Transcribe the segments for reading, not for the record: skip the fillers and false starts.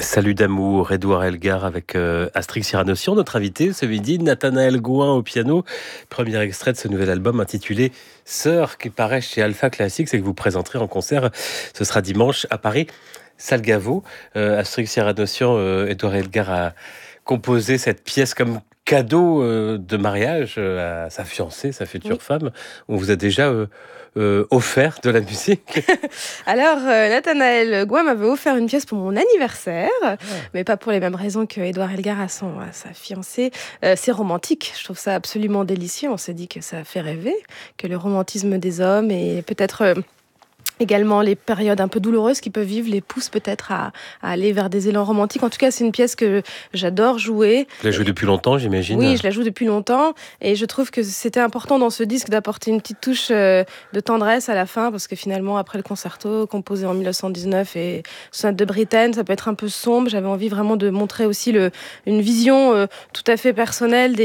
Salut d'amour, Édouard Elgar avec Astrix Cyranossian, notre invité ce midi, Nathanaël Gouin au piano. Premier extrait de ce nouvel album intitulé Sœur qui paraît chez Alpha Classics et que vous présenterez en concert. Ce sera dimanche à Paris, salle Gaveau. Astrix Cyranossian, Édouard Elgar a composé cette pièce comme cadeau de mariage à sa fiancée, sa future Oui. femme. On vous a déjà offert de la musique. Alors, Nathanaël Gouin m'avait offert une pièce pour mon anniversaire, mais pas pour les mêmes raisons que Édouard Elgar à sa fiancée. C'est romantique, je trouve ça absolument délicieux. On s'est dit que ça fait rêver, que le romantisme des hommes et peut-être également les périodes un peu douloureuses qu'ils peuvent vivre les poussent peut-être à aller vers des élans romantiques. En tout cas, c'est une pièce que j'adore jouer. Vous la jouez depuis longtemps, j'imagine. Oui, je la joue depuis longtemps et je trouve que c'était important dans ce disque d'apporter une petite touche de tendresse à la fin parce que finalement, après le concerto composé en 1919 et Sonate de Britten, ça peut être un peu sombre. J'avais envie vraiment de montrer aussi une vision tout à fait personnelle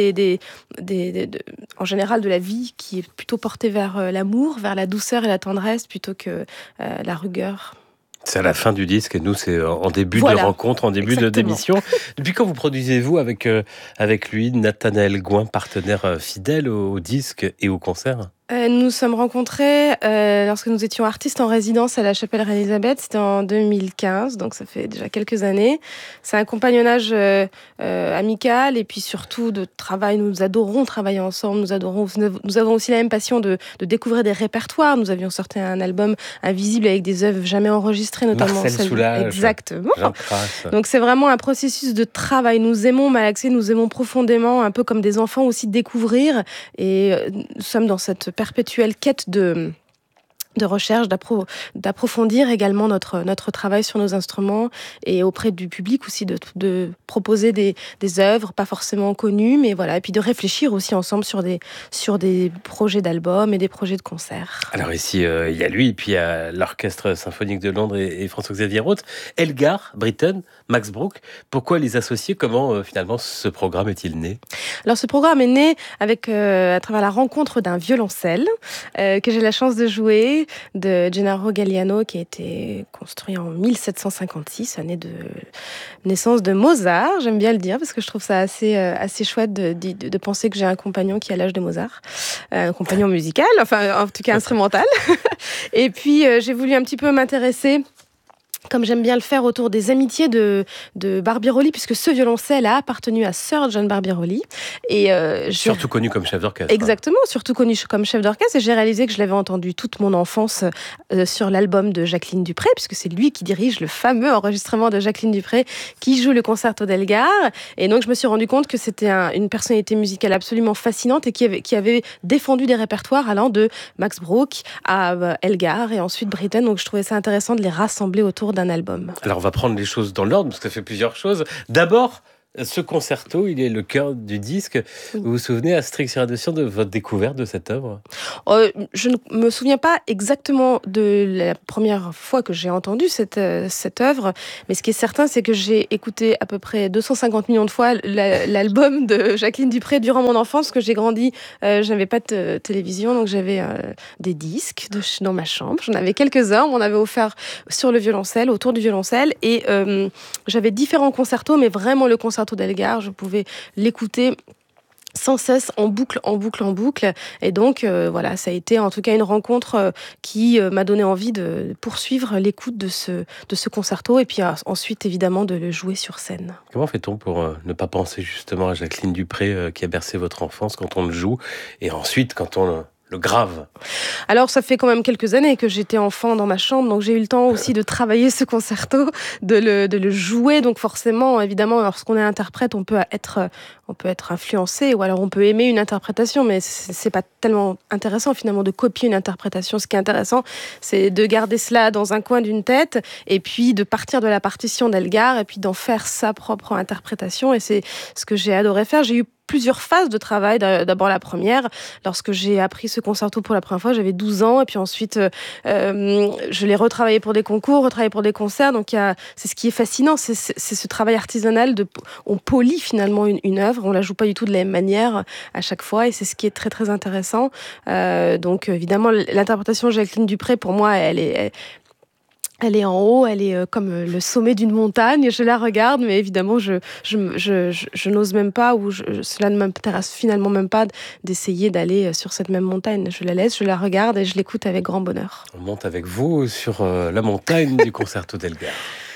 en général de la vie qui est plutôt portée vers l'amour, vers la douceur et la tendresse plutôt que la rigueur. C'est à la fin du disque et nous, c'est en début Voilà, de rencontre, en début exactement. d'émission. Depuis quand vous produisez-vous avec lui, Nathanaël Gouin, partenaire fidèle au disque et au concert? Nous sommes rencontrés lorsque nous étions artistes en résidence à la Chapelle Reine-Élisabeth. C'était en 2015, donc ça fait déjà quelques années. C'est un compagnonnage amical et puis surtout de travail. Nous adorons travailler ensemble. Nous avons aussi la même passion de découvrir des répertoires. Nous avions sorti un album Invisible avec des œuvres jamais enregistrées, notamment Marcel celle. Soulage, Exactement. Jean Crass. Donc c'est vraiment un processus de travail. Nous aimons malaxer, nous aimons profondément, un peu comme des enfants aussi découvrir. Et nous sommes dans cette perpétuelle quête de recherche, d'approfondir également notre travail sur nos instruments et auprès du public aussi de proposer des œuvres pas forcément connues, mais voilà, et puis de réfléchir aussi ensemble sur des projets d'albums et des projets de concerts. Alors ici, il y a lui, et puis il y a l'Orchestre Symphonique de Londres et François-Xavier Roth, Elgar, Britten, Max Bruch. Pourquoi les associer? Comment finalement ce programme est-il né? Alors ce programme est né à travers la rencontre d'un violoncelle que j'ai la chance de jouer, de Gennaro Galliano, qui a été construit en 1756, année de naissance de Mozart. J'aime bien le dire parce que je trouve ça assez chouette de penser que j'ai un compagnon qui a l'âge de Mozart, un compagnon musical, enfin en tout cas instrumental. Et puis j'ai voulu un petit peu m'intéresser, comme j'aime bien le faire, autour des amitiés de Barbirolli, puisque ce violoncelle a appartenu à Sir John Barbirolli. Et Surtout connu comme chef d'orchestre. exactement, surtout connu comme chef d'orchestre. Et j'ai réalisé que je l'avais entendu toute mon enfance sur l'album de Jacqueline Dupré, puisque c'est lui qui dirige le fameux enregistrement de Jacqueline Dupré, qui joue le concerto d'Elgar. Et donc je me suis rendu compte que c'était une personnalité musicale absolument fascinante et qui avait défendu des répertoires allant de Max Bruch à Elgar et ensuite Britten. Donc je trouvais ça intéressant de les rassembler autour d'un album. Alors on va prendre les choses dans l'ordre, parce que ça fait plusieurs choses. D'abord, ce concerto, il est le cœur du disque. Oui. Vous vous souvenez, Astrix Cyranossian, de votre découverte de cette œuvre? Je ne me souviens pas exactement de la première fois que j'ai entendu cette œuvre, mais ce qui est certain, c'est que j'ai écouté à peu près 250 millions de fois l'album de Jacqueline Dupré durant mon enfance, que j'ai grandi. Je n'avais pas de télévision, donc j'avais des disques dans ma chambre. J'en avais quelques-uns, on m'en avait offert sur le violoncelle, autour du violoncelle, et j'avais différents concertos, mais vraiment le concerto d'Elgar, je pouvais l'écouter sans cesse, en boucle, en boucle, en boucle. Et donc, voilà, ça a été en tout cas une rencontre qui m'a donné envie de poursuivre l'écoute de ce concerto et puis ensuite, évidemment, de le jouer sur scène. Comment fait-on pour ne pas penser justement à Jacqueline Dupré qui a bercé votre enfance quand on le joue, et ensuite quand on le grave? Alors, ça fait quand même quelques années que j'étais enfant dans ma chambre, donc j'ai eu le temps aussi de travailler ce concerto, de le jouer. Donc forcément, évidemment, lorsqu'on est interprète, on peut être influencé, ou alors on peut aimer une interprétation, mais c'est pas tellement intéressant finalement de copier une interprétation. Ce qui est intéressant, c'est de garder cela dans un coin d'une tête, et puis de partir de la partition d'Elgar, et puis d'en faire sa propre interprétation. Et c'est ce que j'ai adoré faire. J'ai eu plusieurs phases de travail. D'abord la première, lorsque j'ai appris ce concerto pour la première fois, j'avais 12 ans, et puis ensuite je l'ai retravaillé pour des concours, retravaillé pour des concerts. Donc c'est ce qui est fascinant, c'est ce travail artisanal on polit finalement une œuvre, on la joue pas du tout de la même manière à chaque fois, et c'est ce qui est très très intéressant. Donc évidemment l'interprétation de Jacqueline Dupré, pour moi, Elle est en haut, elle est comme le sommet d'une montagne. Je la regarde, mais évidemment, je n'ose même pas, cela ne m'intéresse finalement même pas d'essayer d'aller sur cette même montagne. Je la laisse, je la regarde et je l'écoute avec grand bonheur. On monte avec vous sur la montagne du Concerto d'Elgar.